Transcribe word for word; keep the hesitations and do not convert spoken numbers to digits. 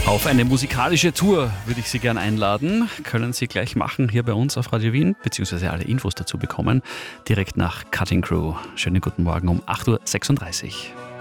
Auf eine musikalische Tour würde ich Sie gern einladen. Können Sie gleich machen hier bei uns auf Radio Wien, beziehungsweise alle Infos dazu bekommen, direkt nach Cutting Crew. Schönen guten Morgen um acht Uhr sechsunddreißig.